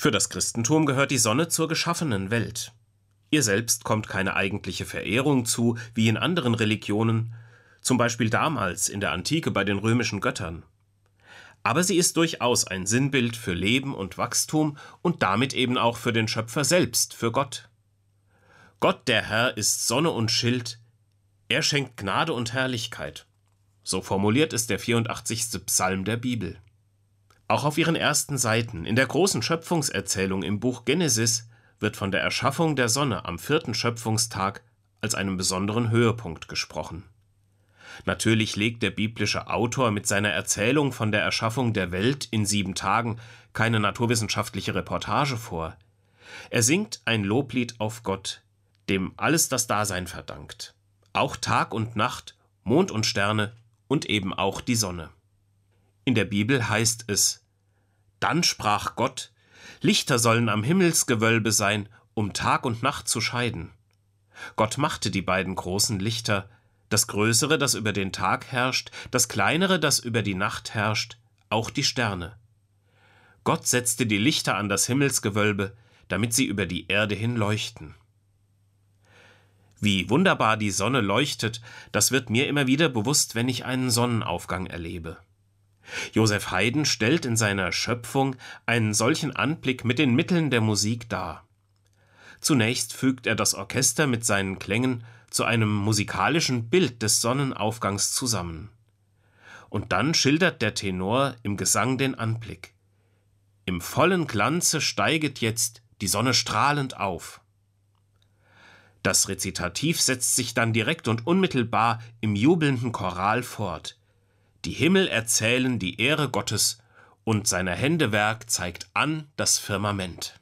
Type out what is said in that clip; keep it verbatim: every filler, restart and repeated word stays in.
Für das Christentum gehört die Sonne zur geschaffenen Welt. Ihr selbst kommt keine eigentliche Verehrung zu, wie in anderen Religionen, zum Beispiel damals in der Antike bei den römischen Göttern. Aber sie ist durchaus ein Sinnbild für Leben und Wachstum und damit eben auch für den Schöpfer selbst, für Gott. Gott, der Herr, ist Sonne und Schild. Er schenkt Gnade und Herrlichkeit. So formuliert es der vierundachtzigste Psalm der Bibel. Auch auf ihren ersten Seiten, in der großen Schöpfungserzählung im Buch Genesis, wird von der Erschaffung der Sonne am vierten Schöpfungstag als einem besonderen Höhepunkt gesprochen. Natürlich legt der biblische Autor mit seiner Erzählung von der Erschaffung der Welt in sieben Tagen keine naturwissenschaftliche Reportage vor. Er singt ein Loblied auf Gott, dem alles das Dasein verdankt. Auch Tag und Nacht, Mond und Sterne und eben auch die Sonne. In der Bibel heißt es: Dann sprach Gott, Lichter sollen am Himmelsgewölbe sein, um Tag und Nacht zu scheiden. Gott machte die beiden großen Lichter, das Größere, das über den Tag herrscht, das Kleinere, das über die Nacht herrscht, auch die Sterne. Gott setzte die Lichter an das Himmelsgewölbe, damit sie über die Erde hin leuchten. Wie wunderbar die Sonne leuchtet, das wird mir immer wieder bewusst, wenn ich einen Sonnenaufgang erlebe. Joseph Haydn stellt in seiner Schöpfung einen solchen Anblick mit den Mitteln der Musik dar. Zunächst fügt er das Orchester mit seinen Klängen zu einem musikalischen Bild des Sonnenaufgangs zusammen. Und dann schildert der Tenor im Gesang den Anblick. Im vollen Glanze steiget jetzt die Sonne strahlend auf. Das Rezitativ setzt sich dann direkt und unmittelbar im jubelnden Choral fort. Die Himmel erzählen die Ehre Gottes und seiner Hände Werk zeigt an das Firmament.